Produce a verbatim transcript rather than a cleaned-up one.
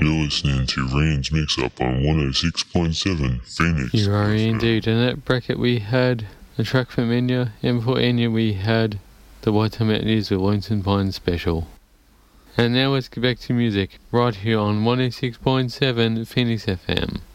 You're listening to Rain's Mix-Up on one oh six point seven Phoenix. You are indeed. In that bracket we had a track from Enya, and for Enya we had the White Tomatoes with Lonesome Pine Special. And now let's get back to music, right here on one oh six point seven Phoenix F M.